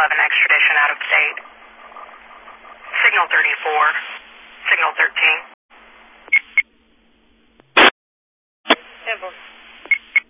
11 extradition out of state. Signal 34, signal 13. Temple.